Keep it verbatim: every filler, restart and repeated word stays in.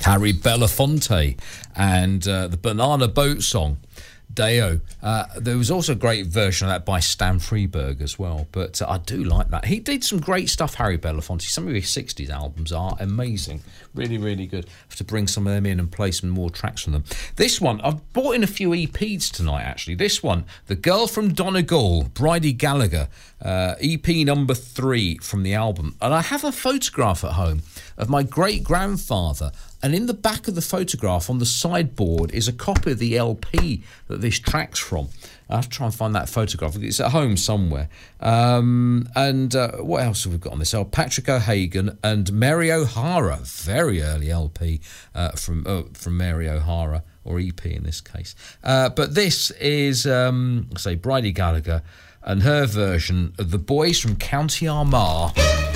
Harry Belafonte, and uh, the Banana Boat song, Deo. Uh, there was also a great version of that by Stan Freberg as well, but uh, I do like that. He did some great stuff, Harry Belafonte. Some of his sixties albums are amazing. Really, really good. I have to bring some of them in and play some more tracks from them. This one, I've brought in a few E Ps tonight, actually. This one, The Girl from Donegal, Bridie Gallagher, uh, E P number three from the album. And I have a photograph at home of my great-grandfather, and in the back of the photograph on the sideboard is a copy of the L P that this track's from. I have to try and find that photograph. It's at home somewhere. Um, and uh, what else have we got on this? Oh, Patrick O'Hagan and Mary O'Hara. Very early L P uh, from uh, from Mary O'Hara, or E P in this case. Uh, but this is, um, say, Bridie Gallagher and her version of The Boys from County Armagh.